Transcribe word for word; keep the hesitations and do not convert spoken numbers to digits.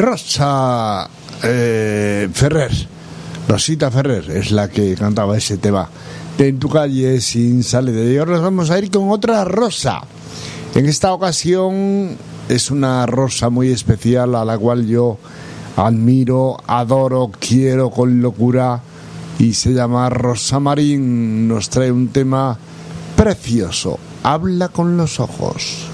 Rosa eh, Ferrer, Rosita Ferrer es la que cantaba ese tema de En tu calle sin salida. Y ahora nos vamos a ir con otra rosa. En esta ocasión es una rosa muy especial a la cual yo admiro, adoro, quiero con locura, y se llama Rosa Marín. Nos trae un tema precioso, Habla con los ojos.